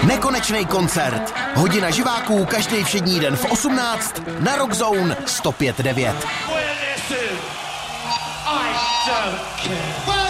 Nekonečný koncert. Hodina živáků každý všední den v 18 na Rock Zone 105.9.